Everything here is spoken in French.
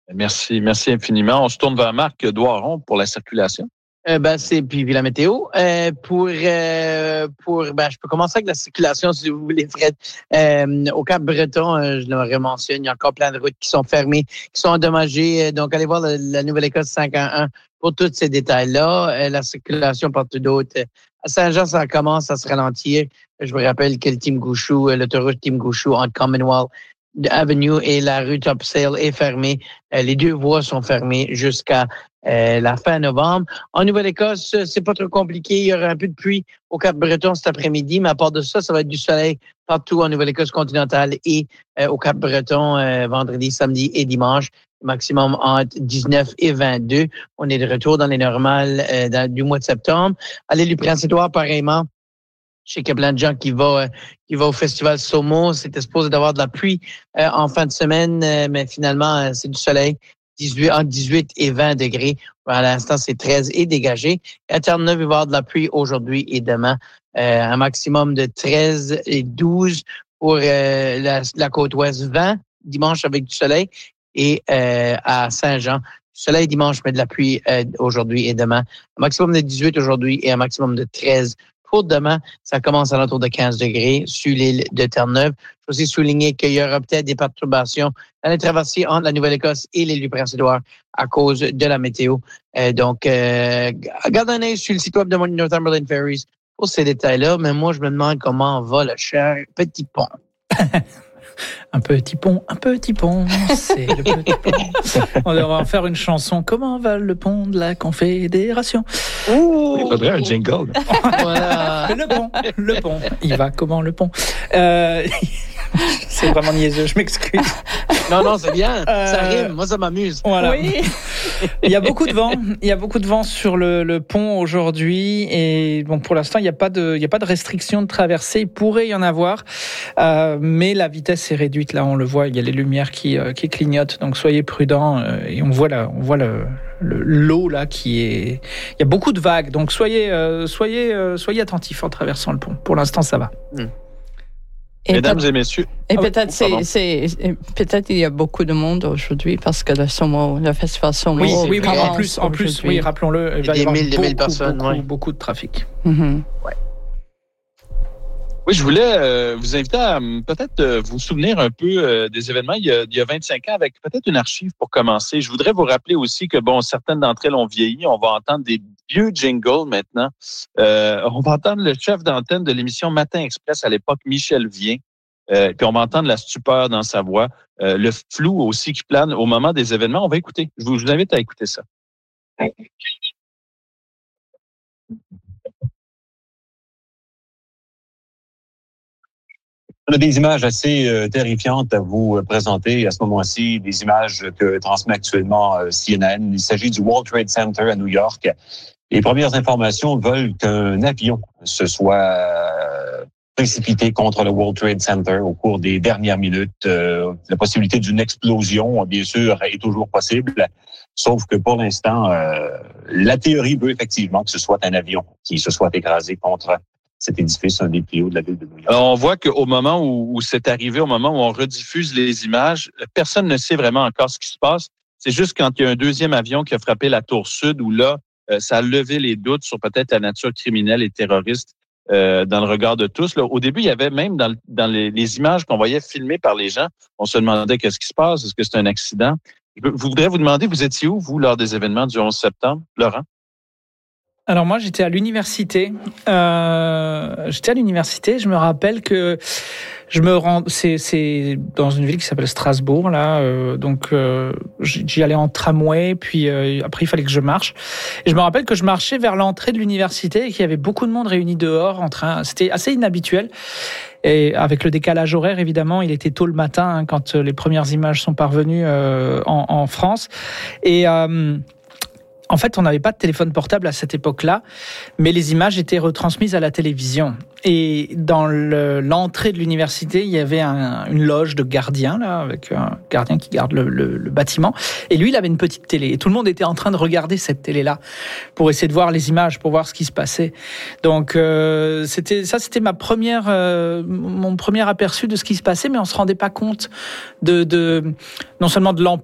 Merci infiniment. On se tourne vers Marc Doiron pour la circulation. Puis la météo. Je peux commencer avec la circulation si vous voulez, Fred. Au Cap-Breton, je le mentionne, il y a encore plein de routes qui sont fermées, qui sont endommagées. Donc, allez voir la Nouvelle-Écosse 511 pour tous ces détails-là. La circulation partout d'autres. À Saint-Jean, ça commence à se ralentir. Je vous rappelle que l'autoroute Tim Gouchou entre Commonwealth Avenue et la rue Topsail est fermée. Les deux voies sont fermées jusqu'à la fin novembre. En Nouvelle-Écosse, c'est pas trop compliqué. Il y aura un peu de pluie au Cap-Breton cet après-midi, mais à part de ça, ça va être du soleil partout en Nouvelle-Écosse continentale et au Cap-Breton vendredi, samedi et dimanche. Maximum entre 19 et 22. On est de retour dans les normales du mois de septembre. À l'île du Prince-Édouard, pareillement. Je sais qu'il y a plein de gens qui vont au Festival Somo. C'était supposé d'avoir de la pluie en fin de semaine, mais finalement, c'est du soleil. Entre 18 et 20 degrés. À l'instant, c'est 13 et dégagé. À Terre-Neuve, il va y avoir de la pluie aujourd'hui et demain. Un maximum de 13 et 12 pour la côte ouest, 20 dimanche avec du soleil. Et à Saint-Jean, du soleil dimanche, mais de la pluie aujourd'hui et demain. Un maximum de 18 aujourd'hui et un maximum de 13 pour demain. Ça commence à l'entour de 15 degrés sur l'île de Terre-Neuve. Je veux aussi souligner qu'il y aura peut-être des perturbations dans les traversées entre la Nouvelle-Écosse et l'île du Prince-Édouard à cause de la météo. Donc, garde un œil sur le site web de Northumberland Ferries pour ces détails-là. Mais moi, je me demande comment va le cher petit pont. Un petit pont, c'est le petit pont. On devrait en faire une chanson. Comment va le pont de la Confédération? Ouh, il faudrait un jingle. Voilà. Le pont. Il va comment le pont? C'est vraiment niaiseux, je m'excuse. Non, c'est bien. Ça rime. Moi, ça m'amuse. Voilà. Oui. Il y a beaucoup de vent sur le pont aujourd'hui. Et bon, pour l'instant, il n'y a pas de restriction de traversée. Il pourrait y en avoir. Mais la vitesse est réduite. Là, on le voit. Il y a les lumières qui clignotent. Donc, soyez prudents. Et on voit l'eau là qui est. Il y a beaucoup de vagues. Donc, soyez attentifs en traversant le pont. Pour l'instant, ça va. Mesdames et messieurs. Et peut-être peut-être il y a beaucoup de monde aujourd'hui parce que le festival Somo. Oui, en plus, oui, rappelons-le, il va y avoir des mille personnes, beaucoup de trafic. Mm-hmm. Ouais. Oui, je voulais vous inviter à peut-être vous souvenir un peu des événements il y a 25 ans avec peut-être une archive pour commencer. Je voudrais vous rappeler aussi que, certaines d'entre elles ont vieilli. On va entendre des vieux jingles maintenant. On va entendre le chef d'antenne de l'émission Matin Express à l'époque, Michel Vien. Puis on va entendre la stupeur dans sa voix, le flou aussi qui plane au moment des événements. On va écouter. Je vous invite à écouter ça. On a des images assez terrifiantes à vous présenter à ce moment-ci, des images que transmet actuellement CNN. Il s'agit du World Trade Center à New York. Les premières informations veulent qu'un avion se soit précipité contre le World Trade Center au cours des dernières minutes. La possibilité d'une explosion, bien sûr, est toujours possible, sauf que pour l'instant, la théorie veut effectivement que ce soit un avion qui se soit écrasé contre cet édifice, un des plus hauts de la ville de New York. Alors, on voit qu'au moment où c'est arrivé, au moment où on rediffuse les images, personne ne sait vraiment encore ce qui se passe. C'est juste quand il y a un deuxième avion qui a frappé la tour sud où là, ça a levé les doutes sur peut-être la nature criminelle et terroriste dans le regard de tous. Là, au début, il y avait même dans les images qu'on voyait filmées par les gens, on se demandait qu'est-ce qui se passe, est-ce que c'est un accident? Je voudrais vous demander, vous étiez où, vous, lors des événements du 11 septembre, Laurent? Alors moi, j'étais à l'université. Je me rappelle que c'est dans une ville qui s'appelle Strasbourg là. J'y allais en tramway, puis après il fallait que je marche. Et je me rappelle que je marchais vers l'entrée de l'université et qu'il y avait beaucoup de monde réuni dehors en train. C'était assez inhabituel. Et avec le décalage horaire, évidemment, il était tôt le matin quand les premières images sont parvenues en France. Et en fait, on n'avait pas de téléphone portable à cette époque-là, mais les images étaient retransmises à la télévision. Et dans l'entrée de l'université, il y avait une loge de gardiens, là, avec un gardien qui garde le bâtiment. Et lui, il avait une petite télé. Et tout le monde était en train de regarder cette télé-là pour essayer de voir les images, pour voir ce qui se passait. Donc, c'était mon premier aperçu de ce qui se passait, mais on se rendait pas compte non seulement de l'ampleur